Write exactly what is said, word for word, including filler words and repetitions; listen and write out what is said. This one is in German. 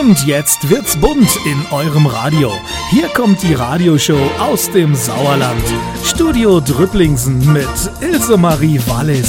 Und jetzt wird's bunt in eurem Radio. Hier kommt die Radioshow aus dem Sauerland. Studio Drüpplingsen mit Ilse Marie Wallis.